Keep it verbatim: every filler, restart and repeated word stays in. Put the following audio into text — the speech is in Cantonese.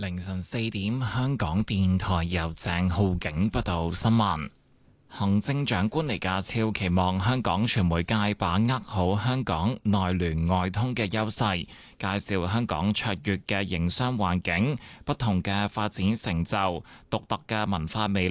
凌晨四點，香港電台由鄭浩景報道新聞。行政長官李家超期望香港傳媒界把握好香港內聯外通嘅優勢，介紹香港卓越嘅營商環境、不同嘅發展成就、獨特嘅文化魅